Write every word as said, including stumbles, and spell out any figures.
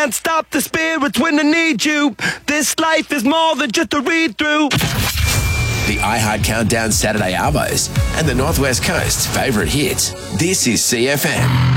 can't stop the spirits when I need you. This life is more than just a read-through. The iHeart Countdown Saturday Arvos and the Northwest Coast's favourite hits. This is C F M.